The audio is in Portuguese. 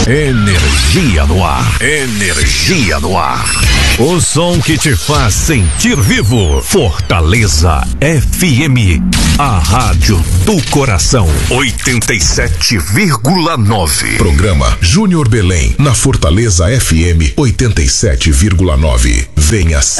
Energia no ar. Energia no ar. O som que te faz sentir vivo. Fortaleza FM. A rádio do coração. 87,9. Programa Júnior Belém, na Fortaleza FM 87,9. Venha ser